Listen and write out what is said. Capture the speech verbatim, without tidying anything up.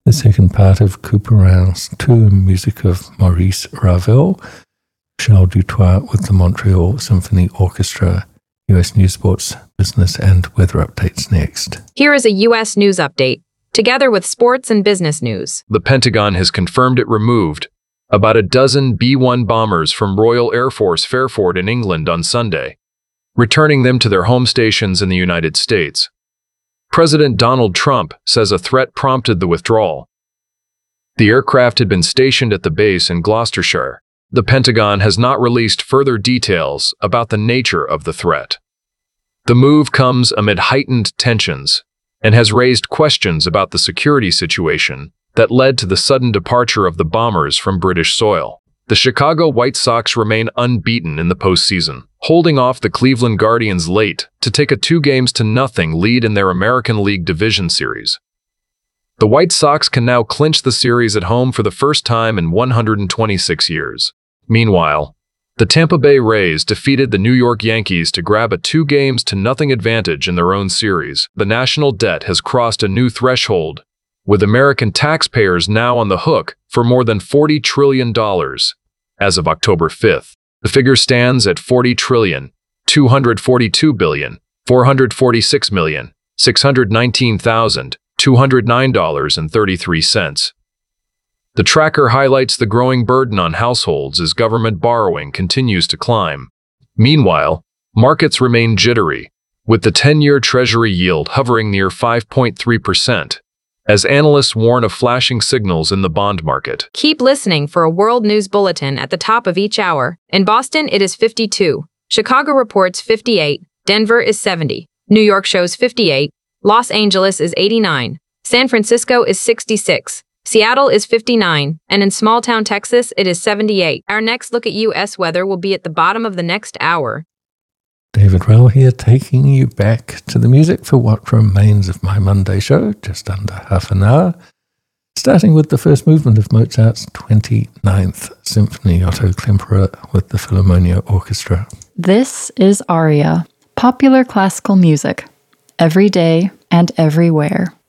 The second part of Couperin's tour music of Maurice Ravel, Charles Dutoit with the Montreal Symphony Orchestra. U S News, Sports, Business, and Weather updates next. Here is a U S News update, together with sports and business news. The Pentagon has confirmed it removed about a dozen B one bombers from Royal Air Force Fairford in England on Sunday, returning them to their home stations in the United States. President Donald Trump says a threat prompted the withdrawal. The aircraft had been stationed at the base in Gloucestershire. The Pentagon has not released further details about the nature of the threat. The move comes amid heightened tensions and has raised questions about the security situation that led to the sudden departure of the bombers from British soil. The Chicago White Sox remain unbeaten in the postseason, holding off the Cleveland Guardians late to take a two games to nothing lead in their American League Division Series. The White Sox can now clinch the series at home for the first time in one hundred twenty-six years. Meanwhile, the Tampa Bay Rays defeated the New York Yankees to grab a two games to nothing advantage in their own series. The national debt has crossed a new threshold, with American taxpayers now on the hook for more than forty trillion dollars as of October fifth. The figure stands at forty trillion, two hundred forty-two billion, four hundred forty-six million, six hundred nineteen thousand, two hundred nine dollars and thirty-three cents. The tracker highlights the growing burden on households as government borrowing continues to climb. Meanwhile, markets remain jittery, with the ten-year Treasury yield hovering near five point three percent, as analysts warn of flashing signals in the bond market. Keep listening for a World News Bulletin at the top of each hour. In Boston, it is fifty-two. Chicago reports fifty-eight. Denver is seventy. New York shows fifty-eight. Los Angeles is eighty-nine. San Francisco is sixty-six. Seattle is fifty-nine, and in small-town Texas, it is seventy-eight. Our next look at U S weather will be at the bottom of the next hour. David Rell here, taking you back to the music for what remains of my Monday show, just under half an hour, starting with the first movement of Mozart's twenty-ninth Symphony, Otto Klemperer with the Philharmonia Orchestra. This is Aria, popular classical music, every day and everywhere.